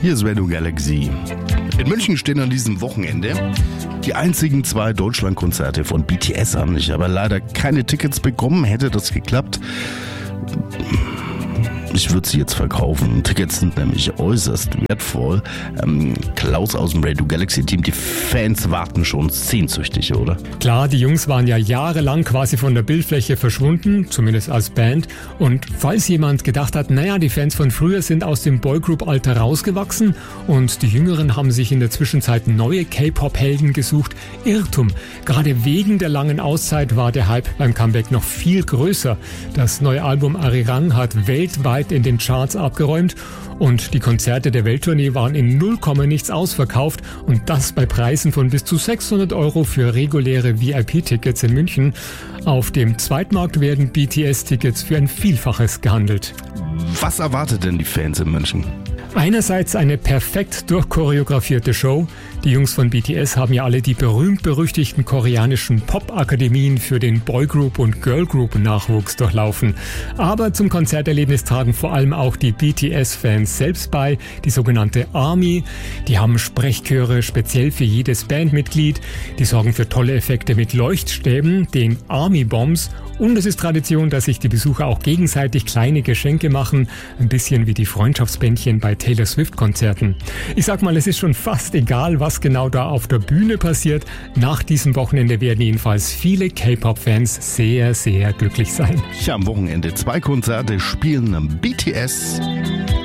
Hier ist Radio Galaxy. In München stehen an diesem Wochenende die einzigen 2 Deutschlandkonzerte von BTS an. Ich habe leider keine Tickets bekommen. Hätte das geklappt, ich würde sie jetzt verkaufen. Tickets sind nämlich äußerst wertvoll. Klaus aus dem Radio Galaxy Team, die Fans warten schon sehnsüchtig, oder? Klar, die Jungs waren ja jahrelang quasi von der Bildfläche verschwunden, zumindest als Band. Und falls jemand gedacht hat, naja, die Fans von früher sind aus dem Boygroup-Alter rausgewachsen und die Jüngeren haben sich in der Zwischenzeit neue K-Pop-Helden gesucht, Irrtum. Gerade wegen der langen Auszeit war der Hype beim Comeback noch viel größer. Das neue Album Arirang hat weltweit in den Charts abgeräumt und die Konzerte der Welttournee waren in 0, nichts ausverkauft und das bei Preisen von bis zu 600 € für reguläre VIP-Tickets in München. Auf dem Zweitmarkt werden BTS-Tickets für ein Vielfaches gehandelt. Was erwartet denn die Fans in München? Einerseits eine perfekt durchchoreografierte Show. Die Jungs von BTS haben ja alle die berühmt-berüchtigten koreanischen Pop-Akademien für den Boygroup- und Girlgroup-Nachwuchs durchlaufen. Aber zum Konzerterlebnis tragen vor allem auch die BTS-Fans selbst bei, die sogenannte ARMY. Die haben Sprechchöre speziell für jedes Bandmitglied. Die sorgen für tolle Effekte mit Leuchtstäben, den ARMY-Bombs. Und es ist Tradition, dass sich die Besucher auch gegenseitig kleine Geschenke machen. Ein bisschen wie die Freundschaftsbändchen bei Taylor Swift-Konzerten. Ich sag mal, es ist schon fast egal, was genau da auf der Bühne passiert. Nach diesem Wochenende werden jedenfalls viele K-Pop-Fans sehr, sehr glücklich sein. Ja, am Wochenende 2 Konzerte spielen BTS